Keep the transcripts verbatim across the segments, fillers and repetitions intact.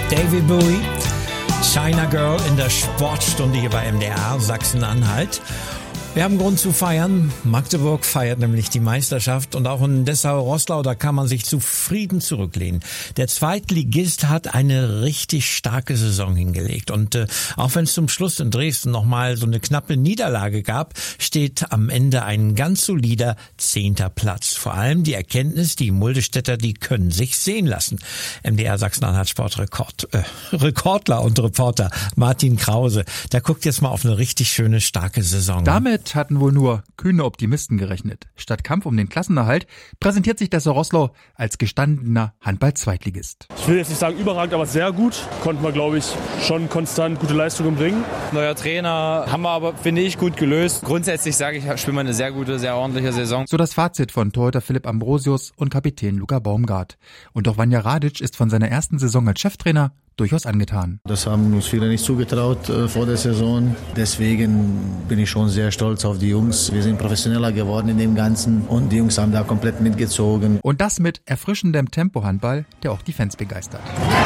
David Bowie, China Girl in der Sportstunde hier bei M D R Sachsen-Anhalt. Wir haben Grund zu feiern. Magdeburg feiert nämlich die Meisterschaft und auch in Dessau-Roßlau, da kann man sich zufrieden zurücklehnen. Der Zweitligist hat eine richtig starke Saison hingelegt und äh, auch wenn es zum Schluss in Dresden nochmal so eine knappe Niederlage gab, steht am Ende ein ganz solider zehnter Platz. Vor allem die Erkenntnis, die Muldestädter, die können sich sehen lassen. M D R Sachsen-Anhalt Sportrekord, äh, Rekordler und Reporter Martin Krause, der guckt jetzt mal auf eine richtig schöne, starke Saison. Damit hatten wohl nur kühne Optimisten gerechnet. Statt Kampf um den Klassenerhalt präsentiert sich Dessau-Roßlau als gestandener Handball-Zweitligist. Ich will jetzt nicht sagen überragend, aber sehr gut. Konnten wir, glaube ich, schon konstant gute Leistungen bringen. Neuer Trainer, haben wir aber, finde ich, gut gelöst. Grundsätzlich sage ich, spielen wir eine sehr gute, sehr ordentliche Saison. So das Fazit von Torhüter Philipp Ambrosius und Kapitän Luca Baumgart. Und auch Vanja Radic ist von seiner ersten Saison als Cheftrainer durchaus angetan. Das haben uns viele nicht zugetraut äh, vor der Saison. Deswegen bin ich schon sehr stolz auf die Jungs. Wir sind professioneller geworden in dem Ganzen und die Jungs haben da komplett mitgezogen. Und das mit erfrischendem Tempohandball, der auch die Fans begeistert.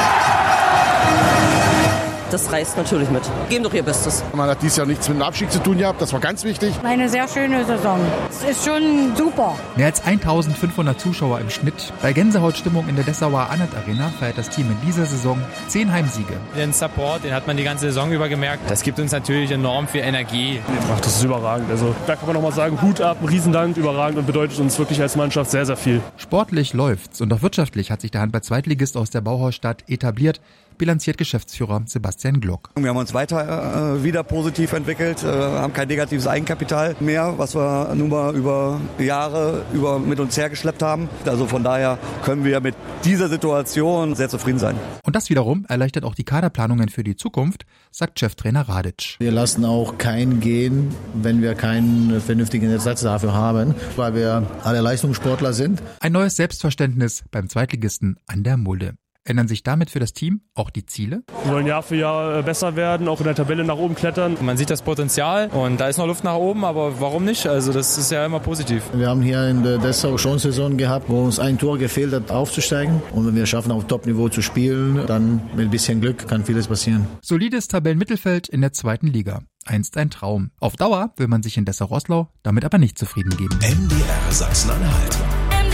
Das reißt natürlich mit. Geben doch ihr Bestes. Man hat dieses Jahr nichts mit dem Abstieg zu tun gehabt, das war ganz wichtig. Eine sehr schöne Saison. Es ist schon super. Mehr als eintausendfünfhundert Zuschauer im Schnitt. Bei Gänsehautstimmung in der Dessauer Anhalt Arena feiert das Team in dieser Saison zehn Heimsiege. Den Support, den hat man die ganze Saison über gemerkt. Das gibt uns natürlich enorm viel Energie. Ach, das ist überragend. Also da kann man nochmal sagen, Hut ab, Riesendank, überragend und bedeutet uns wirklich als Mannschaft sehr, sehr viel. Sportlich läuft's und auch wirtschaftlich hat sich der Handball-Zweitligist aus der Bauhausstadt etabliert, bilanziert Geschäftsführer Sebastian Glock. Wir haben uns weiter äh, wieder positiv entwickelt, äh, haben kein negatives Eigenkapital mehr, was wir nun mal über Jahre über mit uns hergeschleppt haben. Also von daher können wir mit dieser Situation sehr zufrieden sein. Und das wiederum erleichtert auch die Kaderplanungen für die Zukunft, sagt Cheftrainer Radic. Wir lassen auch keinen gehen, wenn wir keinen vernünftigen Ersatz dafür haben, weil wir alle Leistungssportler sind. Ein neues Selbstverständnis beim Zweitligisten an der Mulde. Ändern sich damit für das Team auch die Ziele? Wir wollen Jahr für Jahr besser werden, auch in der Tabelle nach oben klettern. Man sieht das Potenzial und da ist noch Luft nach oben, aber warum nicht? Also das ist ja immer positiv. Wir haben hier in der Dessau schon Saison gehabt, wo uns ein Tor gefehlt hat, aufzusteigen. Und wenn wir schaffen, auf Top-Niveau zu spielen, dann mit ein bisschen Glück kann vieles passieren. Solides Tabellenmittelfeld in der zweiten Liga. Einst ein Traum. Auf Dauer will man sich in Dessau-Roßlau damit aber nicht zufrieden geben. M D R Sachsen-Anhalt.